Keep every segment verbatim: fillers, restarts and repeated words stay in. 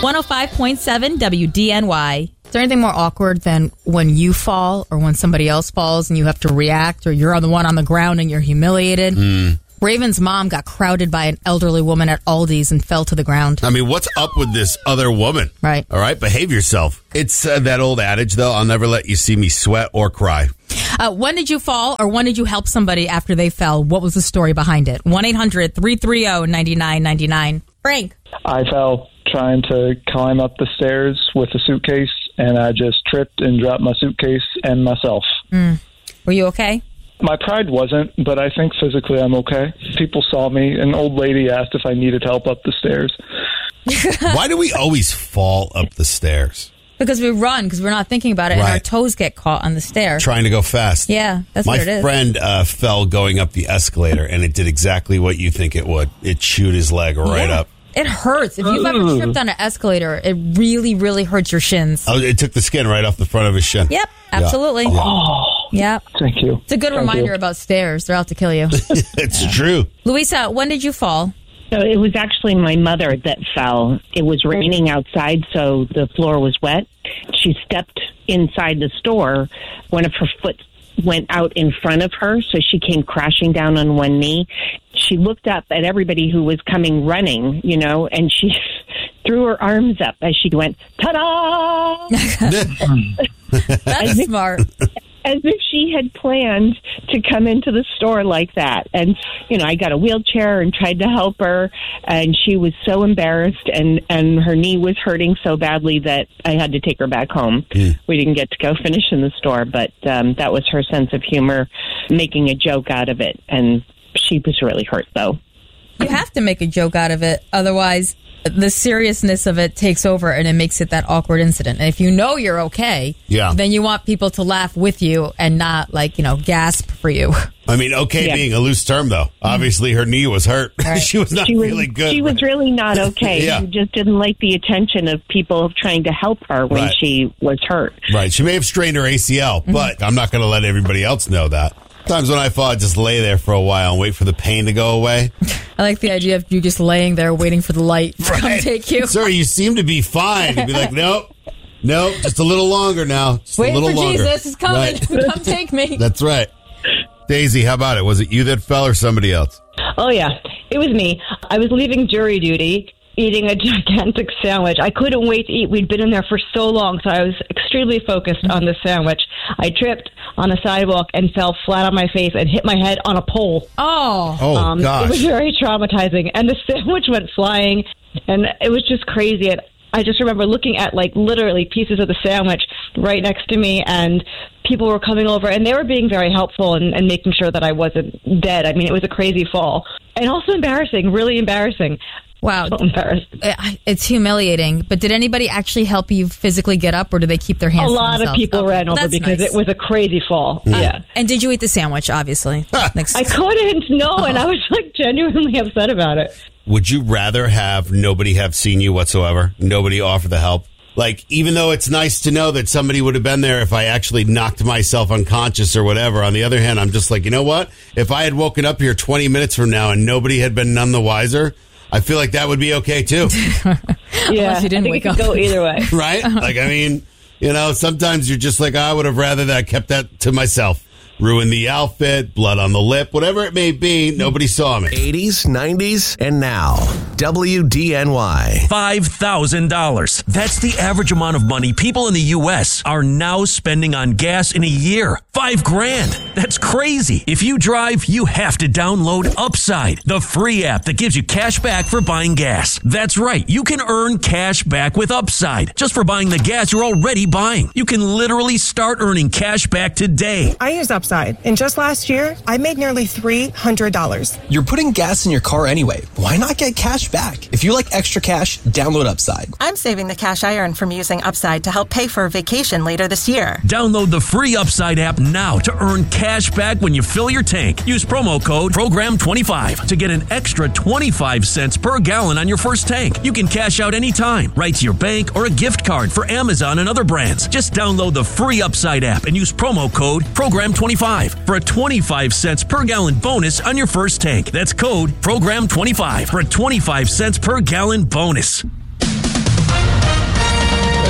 one oh five point seven W D N Y. Is there anything more awkward than when you fall or when somebody else falls and you have to react, or you're on the one on the ground and you're humiliated? Mm. Raven's mom got crowded by an elderly woman at Aldi's and fell to the ground. I mean, what's up with this other woman? Right. All right, behave yourself. It's uh, that old adage, though, I'll never let you see me sweat or cry. Uh, when did you fall, or when did you help somebody after they fell? What was the story behind it? one eight hundred three three zero nine nine nine nine. Frank. I fell trying to climb up the stairs with a suitcase, and I just tripped and dropped my suitcase and myself. Mm. Were you okay? My pride wasn't, but I think physically I'm okay. People saw me. An old lady asked if I needed help up the stairs. Why do we always fall up the stairs? Because we run, because we're not thinking about it, Right. and our toes get caught on the stair. Trying to go fast. Yeah, that's My what it is. friend uh, fell going up the escalator, and it did exactly what you think it would. It chewed his leg right Yeah. up. It hurts. If you've ever tripped on an escalator, it really, really hurts your shins. Oh, it took the skin right off the front of his shin. Yep, absolutely. Yeah. Oh, Yep. thank you. It's a good Thank reminder you. about stairs. They're out to kill you. It's true. Louisa, when did you fall? So it was actually my mother that fell. It was raining outside, so the floor was wet. She stepped inside the store. One of her foot went out in front of her, so she came crashing down on one knee. She looked up at everybody who was coming running, you know, and she threw her arms up as she went, ta-da! That's smart. As if she had planned to come into the store like that. And, you know, I got a wheelchair and tried to help her, and she was so embarrassed, and, and her knee was hurting so badly that I had to take her back home. Mm. We didn't get to go finish in the store, but um, that was her sense of humor, making a joke out of it. And she was really hurt, though. You have to make a joke out of it. Otherwise, the seriousness of it takes over and it makes it that awkward incident. And if you know you're okay, Yeah. then you want people to laugh with you and not, like, you know, gasp for you. I mean, okay Yeah. being a loose term, though. Obviously, her knee was hurt. Right. She was not She was, really good. she was really not okay. Yeah. She just didn't like the attention of people trying to help her when Right. she was hurt. Right. She may have strained her A C L, but I'm not going to let everybody else know that. Sometimes when I fall, I just lay there for a while and wait for the pain to go away. I like the idea of you just laying there waiting for the light to come Right. take you. Sir, you seem to be fine. You'd be like, nope, nope, just a little longer now. Just Waiting a little for longer. Jesus. It's coming. Right. Come take me. That's right. Daisy, how about it? Was it you that fell or somebody else? Oh, yeah. It was me. I was leaving jury duty, eating a gigantic sandwich. I couldn't wait to eat. We'd been in there for so long, so I was extremely focused on the sandwich. I tripped on a sidewalk and fell flat on my face and hit my head on a pole. Oh. Oh, Um, gosh. It was very traumatizing, and the sandwich went flying, and it was just crazy. And I just remember looking at, like, literally pieces of the sandwich right next to me, and people were coming over, and they were being very helpful and, and making sure that I wasn't dead. I mean, it was a crazy fall. And also embarrassing, really embarrassing. Wow. So embarrassed. It- It's humiliating. But did anybody actually help you physically get up, or did they keep their hands A to lot of themselves? people Okay. ran over That's because nice. it was a crazy fall. Yeah. And did you eat the sandwich, obviously? Next. I couldn't, no, and I was, like, genuinely upset about it. Would you rather have nobody have seen you whatsoever? Nobody offer the help? Like, even though it's nice to know that somebody would have been there if I actually knocked myself unconscious or whatever, on the other hand, I'm just like, you know what? If I had woken up here twenty minutes from now and nobody had been none the wiser, I feel like that would be okay too. Yeah, you didn't I think wake it up. could go either way. Right? Like, I mean, you know, sometimes you're just like, I would have rather that I kept that to myself. Ruin the outfit, blood on the lip, whatever it may be, nobody saw me. eighties, nineties, and now. W D N Y. five thousand dollars. That's the average amount of money people in the U S are now spending on gas in a year. Five grand. That's crazy. If you drive, you have to download Upside, the free app that gives you cash back for buying gas. That's right. You can earn cash back with Upside just for buying the gas you're already buying. You can literally start earning cash back today. I use Upside, and just last year, I made nearly three hundred dollars. You're putting gas in your car anyway. Why not get cash back? If you like extra cash, download Upside. I'm saving the cash I earn from using Upside to help pay for a vacation later this year. Download the free Upside app now to earn cash back when you fill your tank. Use promo code program twenty-five to get an extra twenty-five cents per gallon on your first tank. You can cash out anytime, right to your bank or a gift card for Amazon and other brands. Just download the free Upside app and use promo code program twenty-five for a twenty-five cents per gallon bonus on your first tank. That's code program twenty-five for a twenty-five cents per gallon bonus.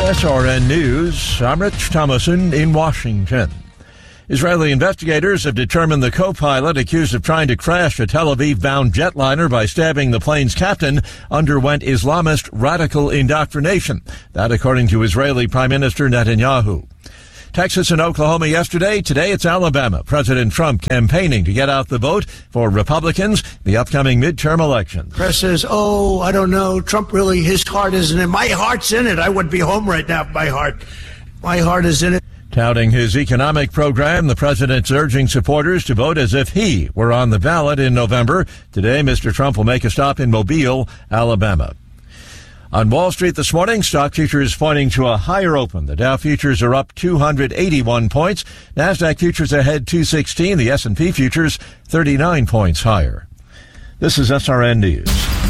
S R N News, I'm Rich Thomason in Washington. Israeli investigators have determined the co-pilot accused of trying to crash a Tel Aviv-bound jetliner by stabbing the plane's captain underwent Islamist radical indoctrination. That according to Israeli Prime Minister Netanyahu. Texas and Oklahoma yesterday. Today it's Alabama. President Trump campaigning to get out the vote for Republicans in the upcoming midterm elections. Press says, oh, I don't know. Trump really, his heart isn't in it. My heart's in it. I would be home right now if my heart. My heart is in it. Touting his economic program, the president's urging supporters to vote as if he were on the ballot in November. Today, Mister Trump will make a stop in Mobile, Alabama. On Wall Street this morning, stock futures pointing to a higher open. The Dow futures are up two hundred eighty-one points. NASDAQ futures ahead two sixteen. The S and P futures thirty-nine points higher. This is S R N News.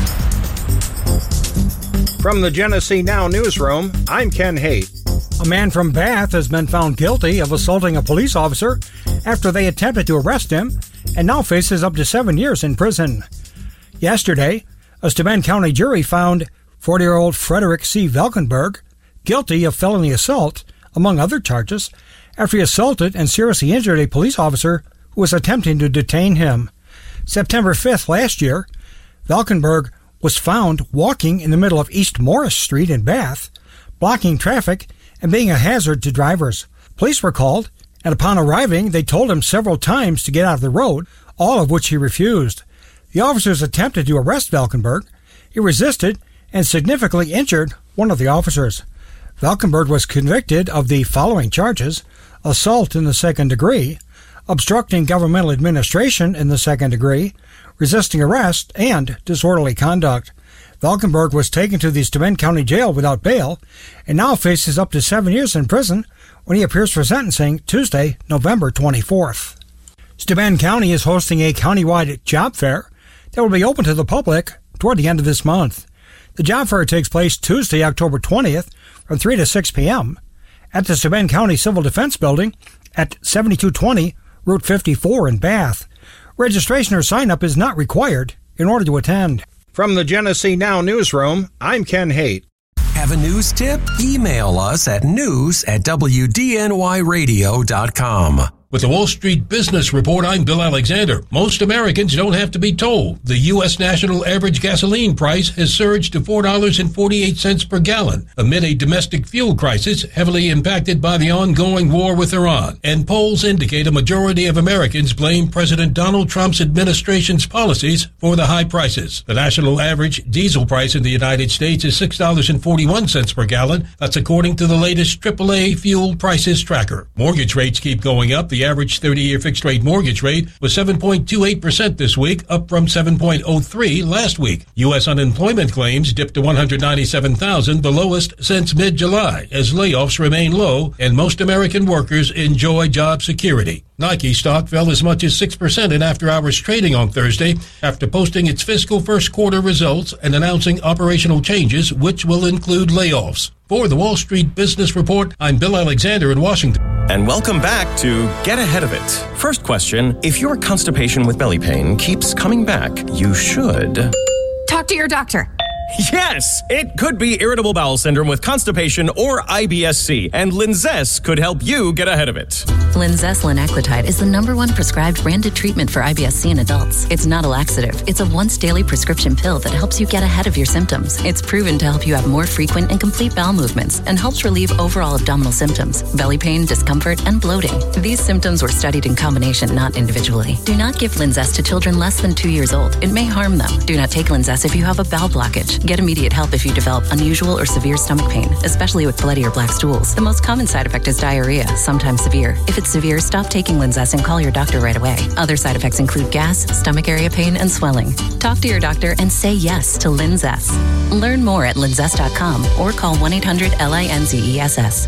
From the Genesee Now newsroom, I'm Ken Haight. A man from Bath has been found guilty of assaulting a police officer after they attempted to arrest him and now faces up to seven years in prison. Yesterday, a Steuben County jury found forty-year-old Frederick C. Valkenburg guilty of felony assault, among other charges, after he assaulted and seriously injured a police officer who was attempting to detain him. September fifth last year, Valkenburg was found walking in the middle of East Morris Street in Bath, blocking traffic and being a hazard to drivers. Police were called, and upon arriving, they told him several times to get out of the road, all of which he refused. The officers attempted to arrest Valkenburg. He resisted and significantly injured one of the officers. Valkenburg was convicted of the following charges: assault in the second degree, obstructing governmental administration in the second degree, resisting arrest, and disorderly conduct. Valkenburg was taken to the Steuben County Jail without bail and now faces up to seven years in prison when he appears for sentencing Tuesday, November twenty-fourth. Steuben County is hosting a countywide job fair that will be open to the public toward the end of this month. The job fair takes place Tuesday, October twentieth from three to six p.m. at the Steuben County Civil Defense Building at seventy-two twenty Route fifty-four in Bath. Registration or sign-up is not required in order to attend. From the Genesee Now newsroom, I'm Ken Haight. Have a news tip? Email us at news at W D N Y radio dot com. With the Wall Street Business Report, I'm Bill Alexander. Most Americans don't have to be told. The U S national average gasoline price has surged to four dollars and forty-eight cents per gallon amid a domestic fuel crisis heavily impacted by the ongoing war with Iran. And polls indicate a majority of Americans blame President Donald Trump's administration's policies for the high prices. The national average diesel price in the United States is six dollars and forty-one cents per gallon. That's according to the latest triple A fuel prices tracker. Mortgage rates keep going up. The average thirty-year fixed-rate mortgage rate was seven point two eight percent this week, up from seven point oh three last week. U S unemployment claims dipped to one hundred ninety-seven thousand, the lowest since mid-July, as layoffs remain low and most American workers enjoy job security. Nike stock fell as much as six percent in after-hours trading on Thursday after posting its fiscal first quarter results and announcing operational changes, which will include layoffs. For the Wall Street Business Report, I'm Bill Alexander in Washington. And welcome back to Get Ahead of It. First question, if your constipation with belly pain keeps coming back, you should... Talk to your doctor. Yes, it could be irritable bowel syndrome with constipation or I B S C, and Linzess could help you get ahead of it. Linzess linaclotide is the number one prescribed branded treatment for I B S C in adults. It's not a laxative. It's a once-daily prescription pill that helps you get ahead of your symptoms. It's proven to help you have more frequent and complete bowel movements and helps relieve overall abdominal symptoms, belly pain, discomfort, and bloating. These symptoms were studied in combination, not individually. Do not give Linzess to children less than two years old. It may harm them. Do not take Linzess if you have a bowel blockage. Get immediate help if you develop unusual or severe stomach pain, especially with bloody or black stools. The most common side effect is diarrhea, sometimes severe. If it's severe, stop taking Linzess and call your doctor right away. Other side effects include gas, stomach area pain, and swelling. Talk to your doctor and say yes to Linzess. Learn more at linzess dot com or call one eight hundred L I N Z E S S.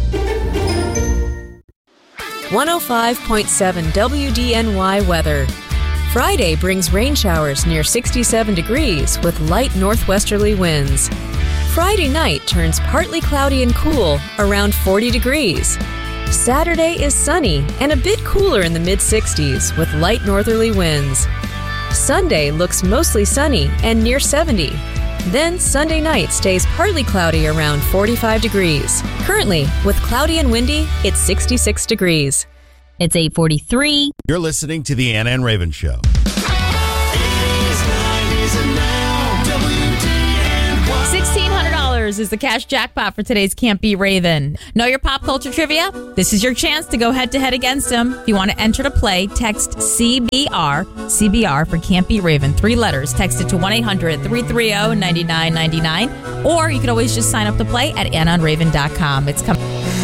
one oh five point seven W D N Y weather. Friday brings rain showers near sixty-seven degrees with light northwesterly winds. Friday night turns partly cloudy and cool, around forty degrees. Saturday is sunny and a bit cooler in the mid-sixties with light northerly winds. Sunday looks mostly sunny and near seventy. Then Sunday night stays partly cloudy around forty-five degrees. Currently, with cloudy and windy, it's sixty-six degrees. It's eight forty-three. You're listening to the Ann and Raven Show. sixteen hundred dollars is the cash jackpot for today's Can't Be Raven. Know your pop culture trivia? This is your chance to go head-to-head against him. If you want to enter to play, text C B R, C B R for Can't Be Raven, three letters. Text it to one eight hundred three three zero nine nine nine nine. Or you could always just sign up to play at anna and raven dot com. It's coming.